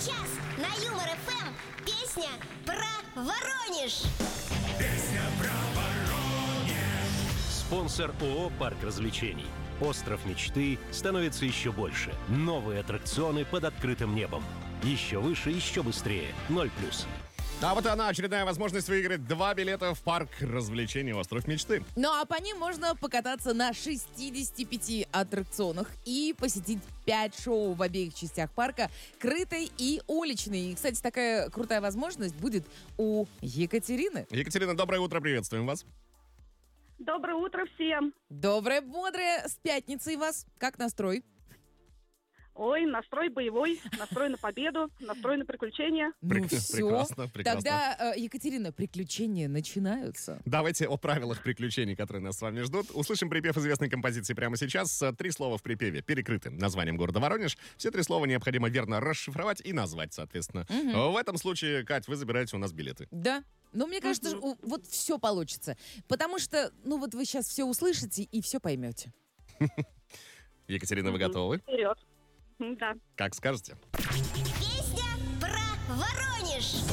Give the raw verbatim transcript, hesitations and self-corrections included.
сейчас на Юмор эф эм песня про Воронеж. Песня про Воронеж. Спонсор ООО «Парк развлечений». Остров мечты становится еще больше. Новые аттракционы под открытым небом. Еще выше, еще быстрее. Ноль плюс. А вот и она, очередная возможность выиграть два билета в парк развлечений «Остров мечты». Ну а по ним можно покататься на шестидесяти пяти аттракционах и посетить пять шоу в обеих частях парка, крытой и уличной. И, кстати, такая крутая возможность будет у Екатерины. Екатерина, доброе утро, приветствуем вас. Доброе утро всем. Доброе, бодрое, с пятницей вас. Как настрой? Ой, настрой боевой, настрой на победу, настрой на приключения. Ну Прек- все. прекрасно, прекрасно. Тогда, э, Екатерина, приключения начинаются. Давайте о правилах приключений, которые нас с вами ждут. Услышим припев известной композиции прямо сейчас. Три слова в припеве перекрыты названием города Воронеж. Все три слова необходимо верно расшифровать и назвать, соответственно. В этом случае, Кать, вы забираете у нас билеты. Да. Но мне кажется, что у- вот все получится. Потому что, ну вот вы сейчас все услышите и все поймете. Екатерина, вы готовы? Вперед. М, Да. Как скажете. Песня про Воронеж.